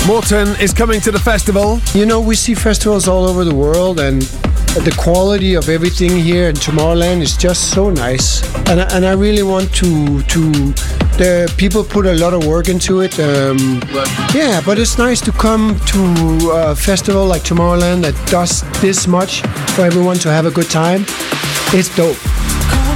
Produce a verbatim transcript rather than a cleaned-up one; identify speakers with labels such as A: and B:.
A: Morten is coming to the festival.
B: You know, we see festivals all over the world, and the quality of everything here in Tomorrowland is just so nice. And I, and I really want to to the people put a lot of work into it. Um, yeah, but it's nice to come to a festival like Tomorrowland that does this much for everyone to have a good time. It's dope.